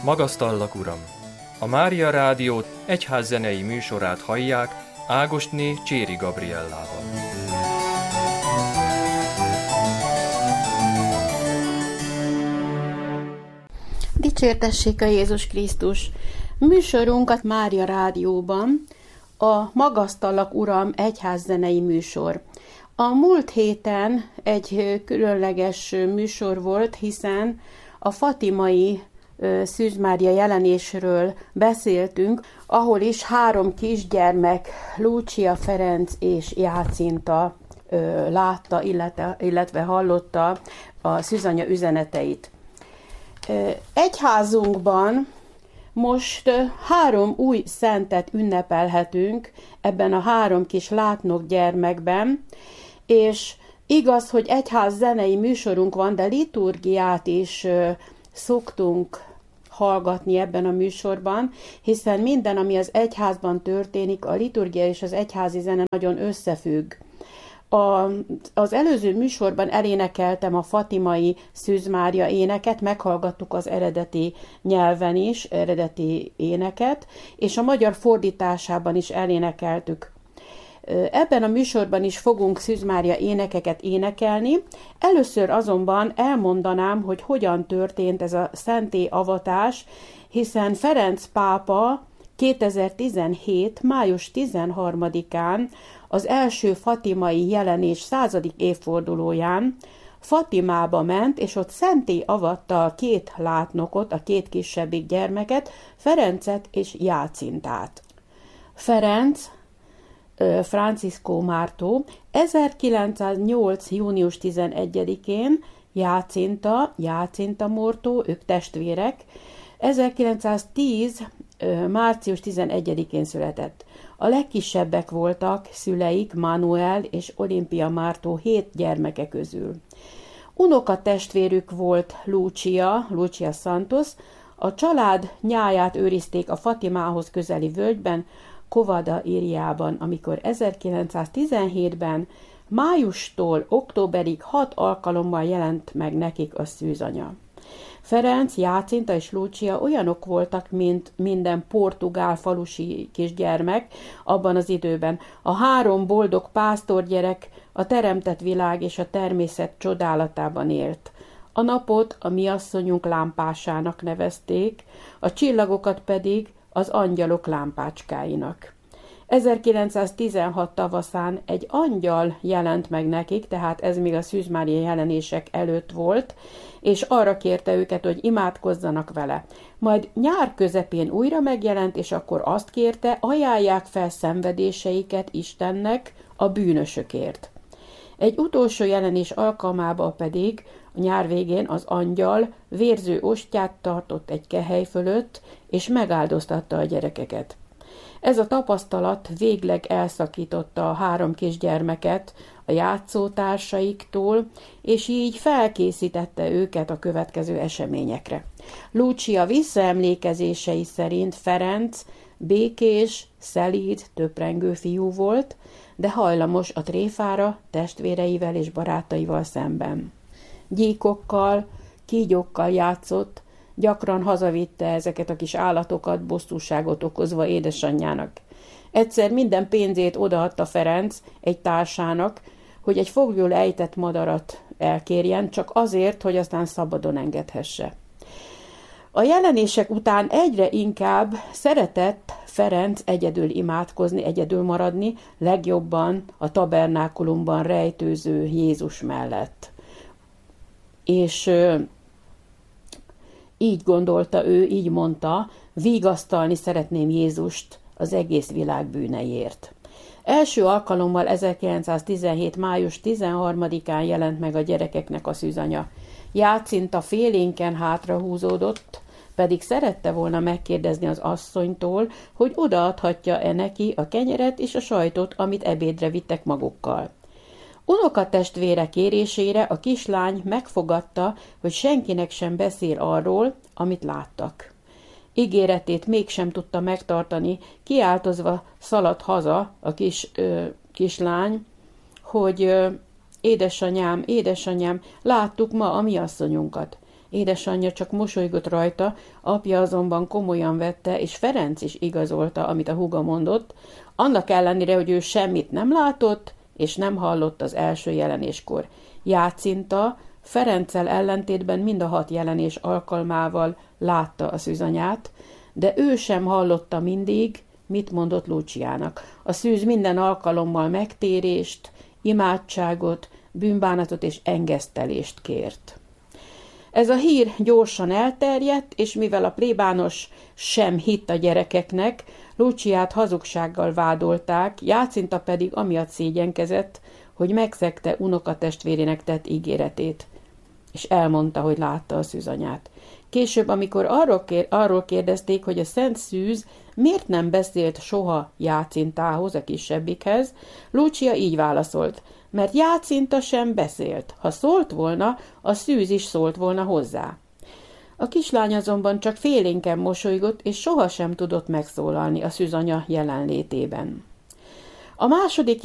Magasztallak, Uram! A Mária Rádió egyházzenei műsorát hallják Ágosné Cséri Gabriellával. Dicsértessék a Jézus Krisztus! Műsorunkat Mária Rádióban a Magasztallak, Uram egyházzenei műsor. A múlt héten egy különleges műsor volt, hiszen a fatimai Szűz Mária jelenésről beszéltünk, ahol is 3 kisgyermek, Lucia, Ferenc és Jácinta látta, illetve hallotta a szűzanya üzeneteit. Egyházunkban most 3 új szentet ünnepelhetünk ebben a 3 kis látnok gyermekben, és igaz, hogy egyház zenei műsorunk van, de liturgiát is szoktunk hallgatni ebben a műsorban, hiszen minden, ami az egyházban történik, a liturgia és az egyházi zene nagyon összefügg. Az előző műsorban elénekeltem a fatimai Szűz Mária éneket, meghallgattuk az eredeti nyelven is, eredeti éneket, és a magyar fordításában is elénekeltük. Ebben a műsorban is fogunk Szűz Mária énekeket énekelni. Először azonban elmondanám, hogy hogyan történt ez a szentélyavatás, hiszen Ferenc pápa 2017. május 13-án az első fatimai jelenés 100. évfordulóján Fatimába ment, és ott szentté avatta a 2 látnokot, a 2 kisebbik gyermeket, Ferencet és Jácintát. Ferenc, Francisco Mártó 1908. június 11-én, Jácinta Mortó, ők testvérek, 1910. március 11-én született. A legkisebbek voltak szüleik, Manuel és Olimpia Mártó 7 gyermeke közül. Unokatestvérük volt Lucia Santos, a család nyáját őrizték a Fatimához közeli völgyben, Covada Iriában, amikor 1917-ben májustól októberig 6 alkalommal jelent meg nekik a szűzanya. Ferenc, Jácinta és Lucia olyanok voltak, mint minden portugál falusi kisgyermek abban az időben. A 3 boldog pásztorgyerek a teremtett világ és a természet csodálatában élt. A napot a mi asszonyunk lámpásának nevezték, a csillagokat pedig az angyalok lámpácskáinak. 1916 tavaszán egy angyal jelent meg nekik, tehát ez még a Szűz Mária jelenések előtt volt, és arra kérte őket, hogy imádkozzanak vele. Majd nyár közepén újra megjelent, és akkor azt kérte, ajánlják fel szenvedéseiket Istennek a bűnösökért. Egy utolsó jelenés alkalmával pedig a nyár végén az angyal vérző ostját tartott egy kehely fölött, és megáldoztatta a gyerekeket. Ez a tapasztalat végleg elszakította a 3 kisgyermeket a játszótársaiktól, és így felkészítette őket a következő eseményekre. Lucia visszaemlékezései szerint Ferenc békés, szelíd, töprengő fiú volt, de hajlamos a tréfára testvéreivel és barátaival szemben. Gyíkokkal, kígyókkal játszott, gyakran hazavitte ezeket a kis állatokat, bosszúságot okozva édesanyjának. Egyszer minden pénzét odaadta Ferenc egy társának, hogy egy foglyul ejtett madarat elkérjen, csak azért, hogy aztán szabadon engedhesse. A jelenések után egyre inkább szeretett Ferenc egyedül imádkozni, egyedül maradni, legjobban a tabernákulumban rejtőző Jézus mellett. És így gondolta ő, így mondta, vigasztalni szeretném Jézust az egész világ bűneiért. Első alkalommal 1917. május 13-án jelent meg a gyerekeknek a szűzanya. Jácinta félénken hátrahúzódott, pedig szerette volna megkérdezni az asszonytól, hogy odaadhatja-e neki a kenyeret és a sajtot, amit ebédre vittek magukkal. Unokatestvére kérésére a kislány megfogadta, hogy senkinek sem beszél arról, amit láttak. Ígéretét mégsem tudta megtartani, kiáltozva szaladt haza a kislány, hogy édesanyám, láttuk ma a mi asszonyunkat. Édesanyja csak mosolygott rajta, apja azonban komolyan vette, és Ferenc is igazolta, amit a húga mondott, annak ellenére, hogy ő semmit nem látott, és nem hallott az első jelenéskor. Jácinta Ferenccel ellentétben mind a 6 jelenés alkalmával látta a szűzanyát, de ő sem hallotta mindig, mit mondott Luciának. A szűz minden alkalommal megtérést, imádságot, bűnbánatot és engesztelést kért. Ez a hír gyorsan elterjedt, és mivel a plébános sem hitt a gyerekeknek, Luciát hazugsággal vádolták, Jácinta pedig amiatt szégyenkezett, hogy megszegte unokatestvérének tett ígéretét, és elmondta, hogy látta a szűzanyát. Később, amikor arról kérdezték, hogy a Szent Szűz miért nem beszélt soha Jácintához, a kisebbikhez, Lucia így válaszolt, mert Jácinta sem beszélt. Ha szólt volna, a szűz is szólt volna hozzá. A kislány azonban csak félénken mosolygott, és sohasem tudott megszólalni a szűzanya jelenlétében. A második